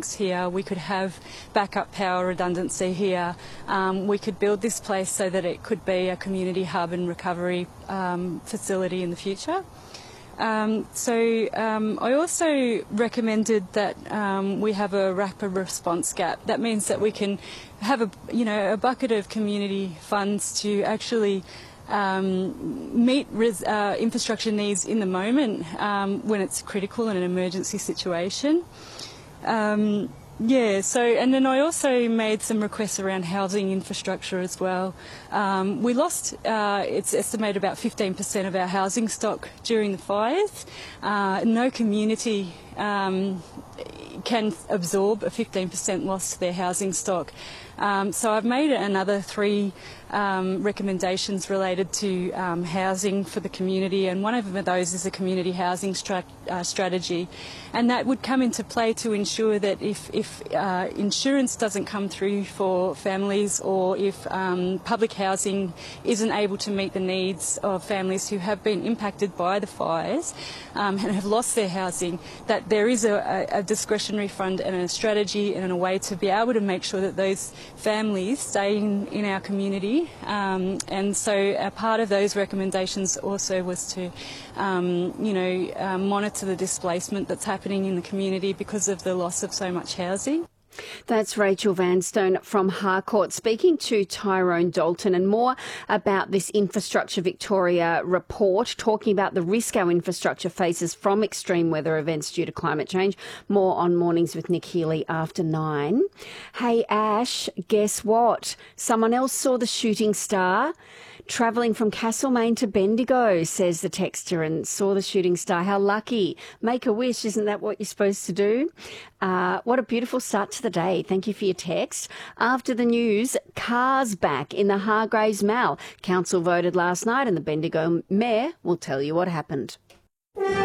here, we could have backup power redundancy here, we could build this place so that it could be a community hub and recovery facility in the future. I also recommended that we have a rapid response gap. That means that we can have a bucket of community funds to actually meet infrastructure needs in the moment when it's critical in an emergency situation. And then I also made some requests around housing infrastructure as well. We lost, it's estimated, about 15% of our housing stock during the fires. No community can absorb a 15% loss to their housing stock. So I've made another 3 recommendations related to housing for the community, and one of those is a community housing strategy, and that would come into play to ensure that if insurance doesn't come through for families, or if public housing isn't able to meet the needs of families who have been impacted by the fires and have lost their housing, that there is a discretionary fund and a strategy and a way to be able to make sure that those families stay in our community. And so a part of those recommendations also was to monitor the displacement that's happening in the community because of the loss of so much housing. That's Rachel Vanstone from Harcourt speaking to Tyrone Dalton, and more about this Infrastructure Victoria report, talking about the risk our infrastructure faces from extreme weather events due to climate change. More on Mornings with Nick Healy after 9. Hey Ash, guess what? Someone else saw the shooting star travelling from Castlemaine to Bendigo, says the texter, and saw the shooting star. How lucky. Make a wish, isn't that what you're supposed to do? What a beautiful start to the day. Thank you for your text. After the news, cars back in the Hargraves Mall. Council voted last night and the Bendigo Mayor will tell you what happened.